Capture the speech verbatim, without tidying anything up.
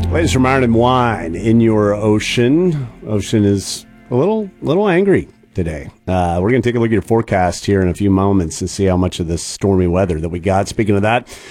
Ladies from Iron and Wine in your ocean. Ocean is a little little angry today. Uh, we're going to take a look at your forecast here in a few moments to see how much of this stormy weather that we got. Speaking of that,